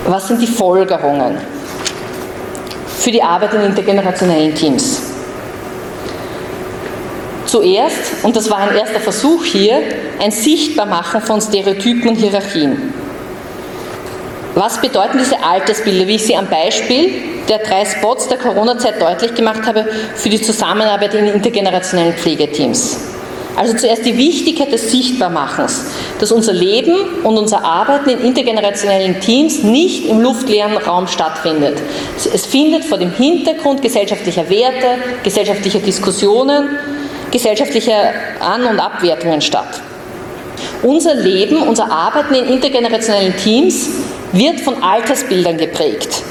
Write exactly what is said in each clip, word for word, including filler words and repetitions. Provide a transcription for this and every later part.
Was sind die Folgerungen für die Arbeit in intergenerationellen Teams? Zuerst, und das war ein erster Versuch hier, ein Sichtbarmachen von Stereotypen und Hierarchien. Was bedeuten diese Altersbilder, wie ich sie am Beispiel der drei Spots der Corona-Zeit deutlich gemacht habe, für die Zusammenarbeit in intergenerationellen Pflegeteams? Also zuerst die Wichtigkeit des Sichtbarmachens, dass unser Leben und unser Arbeiten in intergenerationellen Teams nicht im luftleeren Raum stattfindet. Es findet vor dem Hintergrund gesellschaftlicher Werte, gesellschaftlicher Diskussionen, gesellschaftlicher An- und Abwertungen statt. Unser Leben, unser Arbeiten in intergenerationellen Teams wird von Altersbildern geprägt.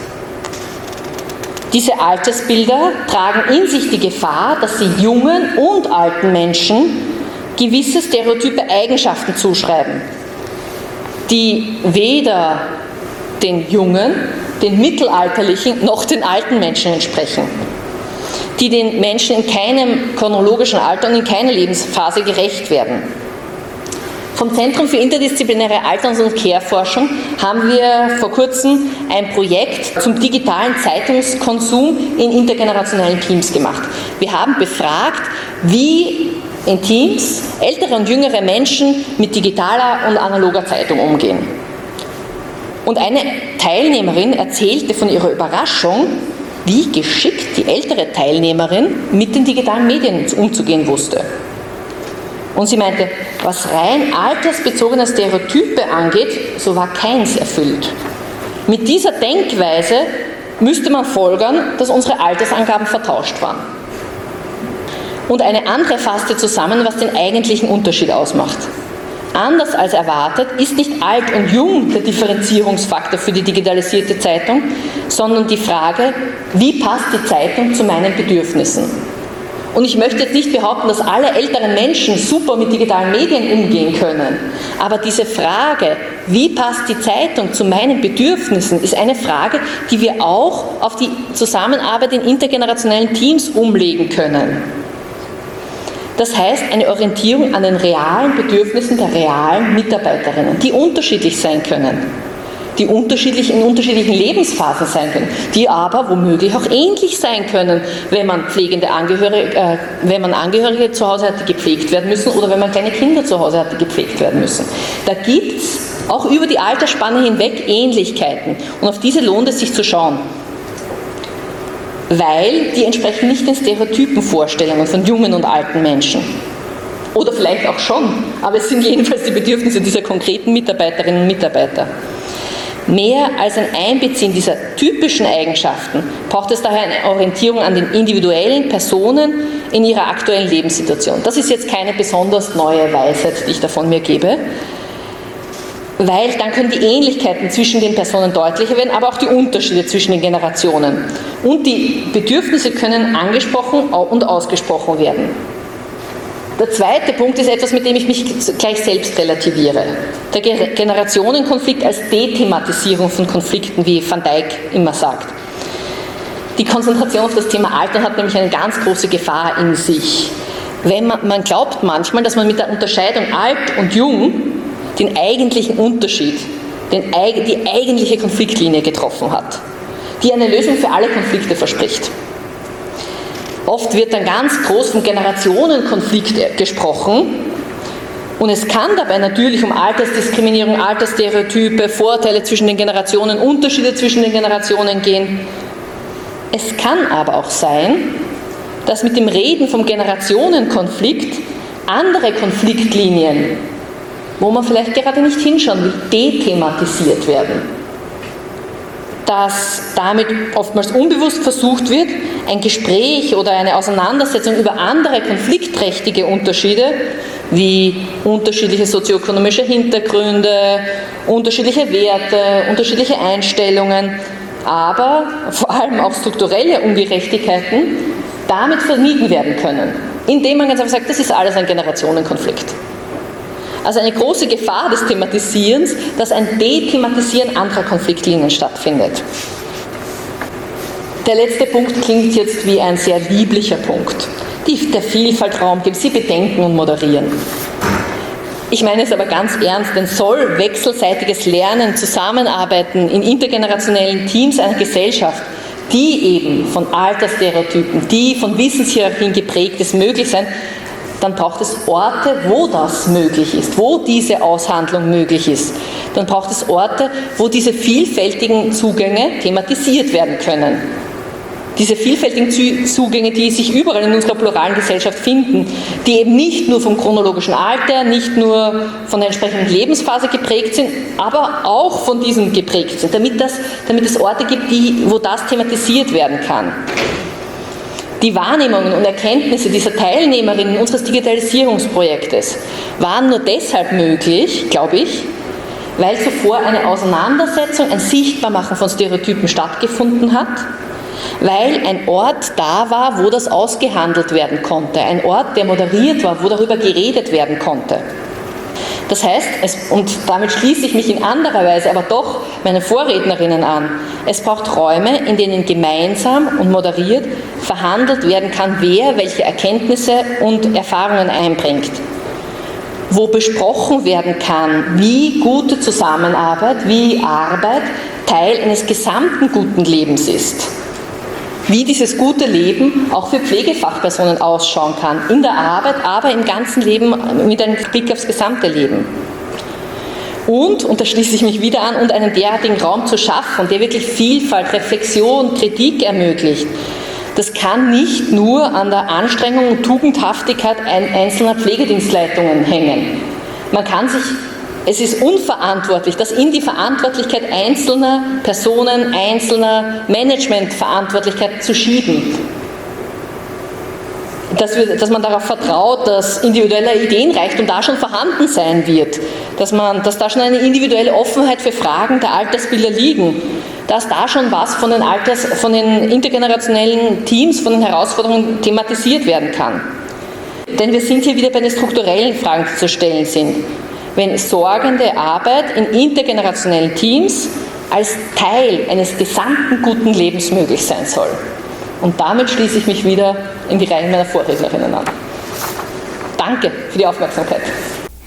Diese Altersbilder tragen in sich die Gefahr, dass sie jungen und alten Menschen gewisse stereotype Eigenschaften zuschreiben, die weder den jungen, den mittelalterlichen noch den alten Menschen entsprechen, die den Menschen in keinem chronologischen Alter und in keiner Lebensphase gerecht werden. Vom Zentrum für interdisziplinäre Alterns- und Care-Forschung haben wir vor kurzem ein Projekt zum digitalen Zeitungskonsum in intergenerationellen Teams gemacht. Wir haben befragt, wie in Teams ältere und jüngere Menschen mit digitaler und analoger Zeitung umgehen. Und eine Teilnehmerin erzählte von ihrer Überraschung, wie geschickt die ältere Teilnehmerin mit den digitalen Medien umzugehen wusste. Und sie meinte, was rein altersbezogene Stereotype angeht, so war keins erfüllt. Mit dieser Denkweise müsste man folgern, dass unsere Altersangaben vertauscht waren. Und eine andere fasste zusammen, was den eigentlichen Unterschied ausmacht. Anders als erwartet ist nicht alt und jung der Differenzierungsfaktor für die digitalisierte Zeitung, sondern die Frage, wie passt die Zeitung zu meinen Bedürfnissen? Und ich möchte jetzt nicht behaupten, dass alle älteren Menschen super mit digitalen Medien umgehen können. Aber diese Frage, wie passt die Zeitung zu meinen Bedürfnissen, ist eine Frage, die wir auch auf die Zusammenarbeit in intergenerationellen Teams umlegen können. Das heißt, eine Orientierung an den realen Bedürfnissen der realen Mitarbeiterinnen, die unterschiedlich sein können, die unterschiedlich in unterschiedlichen Lebensphasen sein können, die aber womöglich auch ähnlich sein können, wenn man pflegende Angehörige, äh, wenn man Angehörige zu Hause hat, die gepflegt werden müssen, oder wenn man kleine Kinder zu Hause hat, die gepflegt werden müssen. Da gibt es auch über die Altersspanne hinweg Ähnlichkeiten, und auf diese lohnt es sich zu schauen, weil die entsprechen nicht den Stereotypenvorstellungen von jungen und alten Menschen. Oder vielleicht auch schon, aber es sind jedenfalls die Bedürfnisse dieser konkreten Mitarbeiterinnen und Mitarbeiter. Mehr als ein Einbeziehen dieser typischen Eigenschaften braucht es daher eine Orientierung an den individuellen Personen in ihrer aktuellen Lebenssituation. Das ist jetzt keine besonders neue Weisheit, die ich da von mir gebe, weil dann können die Ähnlichkeiten zwischen den Personen deutlicher werden, aber auch die Unterschiede zwischen den Generationen. Und die Bedürfnisse können angesprochen und ausgesprochen werden. Der zweite Punkt ist etwas, mit dem ich mich gleich selbst relativiere. Der Generationenkonflikt als Dethematisierung von Konflikten, wie Van Dijk immer sagt. Die Konzentration auf das Thema Alter hat nämlich eine ganz große Gefahr in sich. Wenn man, man glaubt manchmal, dass man mit der Unterscheidung alt und jung den eigentlichen Unterschied, den, die eigentliche Konfliktlinie getroffen hat, die eine Lösung für alle Konflikte verspricht. Oft wird dann ganz groß vom Generationenkonflikt gesprochen, und es kann dabei natürlich um Altersdiskriminierung, Altersstereotype, Vorteile zwischen den Generationen, Unterschiede zwischen den Generationen gehen. Es kann aber auch sein, dass mit dem Reden vom Generationenkonflikt andere Konfliktlinien, wo man vielleicht gerade nicht hinschauen will, dethematisiert werden. Dass damit oftmals unbewusst versucht wird, ein Gespräch oder eine Auseinandersetzung über andere konfliktträchtige Unterschiede, wie unterschiedliche sozioökonomische Hintergründe, unterschiedliche Werte, unterschiedliche Einstellungen, aber vor allem auch strukturelle Ungerechtigkeiten, damit vermieden werden können, indem man ganz einfach sagt, das ist alles ein Generationenkonflikt. Also eine große Gefahr des Thematisierens, dass ein Dethematisieren anderer Konfliktlinien stattfindet. Der letzte Punkt klingt jetzt wie ein sehr lieblicher Punkt. Die der Vielfalt Raum gibt, sie bedenken und moderieren. Ich meine es aber ganz ernst, denn soll wechselseitiges Lernen, Zusammenarbeiten in intergenerationellen Teams einer Gesellschaft, die eben von Altersstereotypen, die von Wissenshierarchien geprägt ist, möglich sein, dann braucht es Orte, wo das möglich ist, wo diese Aushandlung möglich ist. Dann braucht es Orte, wo diese vielfältigen Zugänge thematisiert werden können. Diese vielfältigen Zugänge, die sich überall in unserer pluralen Gesellschaft finden, die eben nicht nur vom chronologischen Alter, nicht nur von der entsprechenden Lebensphase geprägt sind, aber auch von diesem geprägt sind, damit, das, damit es Orte gibt, die, wo das thematisiert werden kann. Die Wahrnehmungen und Erkenntnisse dieser Teilnehmerinnen unseres Digitalisierungsprojektes waren nur deshalb möglich, glaube ich, weil zuvor eine Auseinandersetzung, ein Sichtbarmachen von Stereotypen stattgefunden hat, weil ein Ort da war, wo das ausgehandelt werden konnte, ein Ort, der moderiert war, wo darüber geredet werden konnte. Das heißt, es, und damit schließe ich mich in anderer Weise aber doch meinen Vorrednerinnen an, es braucht Räume, in denen gemeinsam und moderiert verhandelt werden kann, wer welche Erkenntnisse und Erfahrungen einbringt. Wo besprochen werden kann, wie gute Zusammenarbeit, wie Arbeit Teil eines gesamten guten Lebens ist. Wie dieses gute Leben auch für Pflegefachpersonen ausschauen kann, in der Arbeit, aber im ganzen Leben mit einem Blick aufs gesamte Leben. Und, und da schließe ich mich wieder an, und einen derartigen Raum zu schaffen, der wirklich Vielfalt, Reflexion, Kritik ermöglicht, das kann nicht nur an der Anstrengung und Tugendhaftigkeit einzelner Pflegedienstleitungen hängen. Man kann sich Es ist unverantwortlich, das in die Verantwortlichkeit einzelner Personen, einzelner Managementverantwortlichkeit zu schieben. Dass, wir, dass man darauf vertraut, dass individueller Ideenreichtum da schon vorhanden sein wird, dass, man, dass da schon eine individuelle Offenheit für Fragen der Altersbilder liegen, dass da schon was von den, Alters, von den intergenerationellen Teams, von den Herausforderungen thematisiert werden kann. Denn wir sind hier wieder bei den strukturellen Fragen, die zu stellen sind. Wenn sorgende Arbeit in intergenerationellen Teams als Teil eines gesamten guten Lebens möglich sein soll. Und damit schließe ich mich wieder in die Reihen meiner Vorrednerinnen an. Danke für die Aufmerksamkeit.